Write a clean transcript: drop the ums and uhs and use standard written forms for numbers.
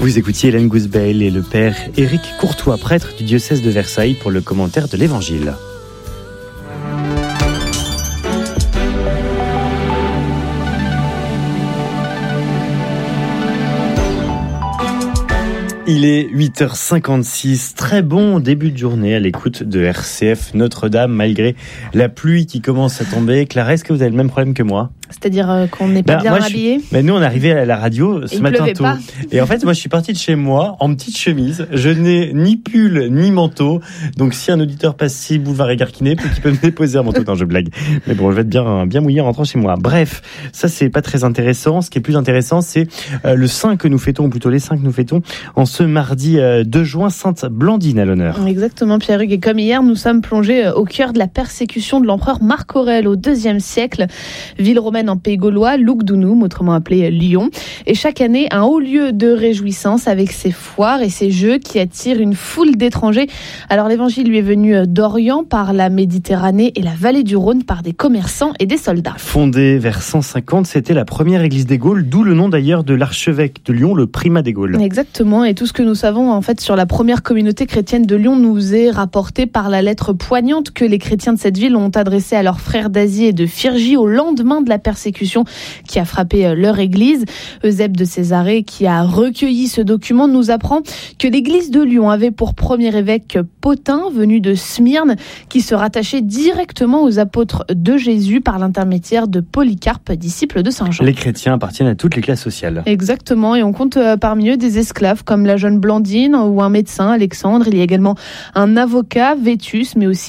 Vous écoutiez Hélène Gousbeil et le père Éric Courtois, prêtre du diocèse de Versailles, pour le commentaire de l'Évangile. Il est 8h56, très bon début de journée à l'écoute de RCF Notre-Dame, malgré la pluie qui commence à tomber. Clara, est-ce que vous avez le même problème que moi ? C'est-à-dire qu'on n'est pas bien habillé. Mais nous, on est arrivés à la radio ce matin tôt. Pas. Et en fait, moi, je suis parti de chez moi en petite chemise. Je n'ai ni pull, ni manteau. Donc, si un auditeur passe ici, boulevard Égarquiné, peut-il peut me déposer un manteau. Non, je blague. Mais bon, je vais être bien mouillé en rentrant chez moi. Bref, ça, c'est pas très intéressant. Ce qui est plus intéressant, c'est le saint que nous fêtons, ou plutôt les saints que nous fêtons, en ce mardi 2 juin, Sainte Blandine à l'honneur. Exactement, Pierre-Hugues. Et comme hier, nous sommes plongés au cœur de la persécution de l'empereur Marc Aurèle au IIe siècle. Ville romaine en Pays gaulois, Lugdunum, autrement appelé Lyon. Et chaque année, un haut lieu de réjouissance avec ses foires et ses jeux qui attirent une foule d'étrangers. Alors l'évangile lui est venu d'Orient par la Méditerranée et la vallée du Rhône par des commerçants et des soldats. Fondée vers 150, c'était la première église des Gaules, d'où le nom d'ailleurs de l'archevêque de Lyon, le primat des Gaules. Exactement, et tout ce que nous savons en fait sur la première communauté chrétienne de Lyon nous est rapporté par la lettre poignante que les chrétiens de cette ville ont adressée à leurs frères d'Asie et de Phrygie au lendemain de la persécution qui a frappé leur église. Eusèbe de Césarée, qui a recueilli ce document, nous apprend que l'église de Lyon avait pour premier évêque Pothin, venu de Smyrne, qui se rattachait directement aux apôtres de Jésus par l'intermédiaire de Polycarpe, disciple de Saint Jean. Les chrétiens appartiennent à toutes les classes sociales. Exactement, et on compte parmi eux des esclaves comme la jeune Blandine ou un médecin, Alexandre. Il y a également un avocat, Vétus, mais aussi